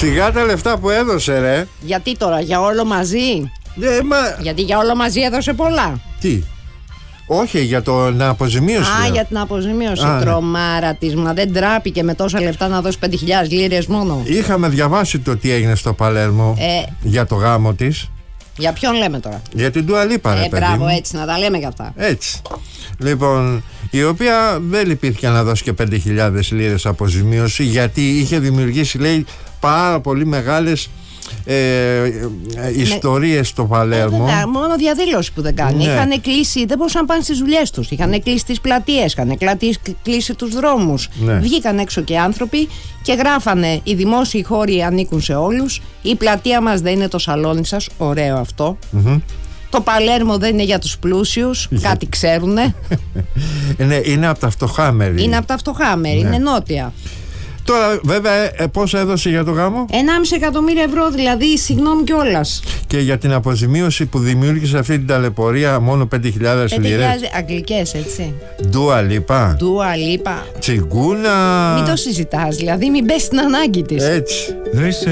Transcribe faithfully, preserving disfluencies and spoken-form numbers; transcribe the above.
Σιγά τα λεφτά που έδωσε, ρε. Γιατί τώρα, για όλο μαζί? Ναι, μα... Γιατί για όλο μαζί έδωσε πολλά. Τι? Όχι, για την αποζημίωση. Α, λέω. για την αποζημίωση. Α, ναι. Τρομάρα της, μα δεν τράπηκε με τόσα λεφτά να δώσει πέντε χιλιάδες λίρες μόνο. Είχαμε διαβάσει το τι έγινε στο Παλέρμο Ε. για το γάμο της. Για ποιον λέμε τώρα? Για την Dua Lipa, ρε Ε, παιδί μπράβο, μου. έτσι, να τα λέμε για αυτά. Έτσι. Λοιπόν, η οποία δεν λυπήθηκε να δώσει και πέντε χιλιάδες λίρες αποζημίωση, γιατί είχε δημιουργήσει, λέει, πάρα πολύ μεγάλες ε, ε, ιστορίες στο Παλέρμο. Ε, βέβαια, μόνο διαδήλωση που δεν κάνει. Ναι. Είχαν κλείσει, δεν μπορούσαν να πάνε στις δουλειές τους. Είχαν κλείσει τις πλατείες, είχαν κλείσει τους δρόμους. Ναι. Βγήκαν έξω και άνθρωποι και γράφανε: οι δημόσιοι χώροι ανήκουν σε όλους. Η πλατεία μας δεν είναι το σαλόνι σας. Ωραίο αυτό. Mm-hmm. Το Παλέρμο δεν είναι για τους πλούσιους. Κάτι ξέρουνε. είναι, είναι από τα φτωχά μέρη. Είναι από τα φτωχά μέρη. Ναι. Είναι νότια. Τώρα, βέβαια, ε, πόσα έδωσε για το γάμο? ενάμιση εκατομμύρια ευρώ, δηλαδή, συγγνώμη κιόλας. Και για την αποζημίωση που δημιούργησε αυτή την ταλαιπωρία, μόνο πέντε χιλιάδες λίρες. Αγγλικές, έτσι. Dua Lipa. Dua Lipa. Τσιγκούνα. Μην το συζητάς, δηλαδή, μην πες στην ανάγκη της. Έτσι.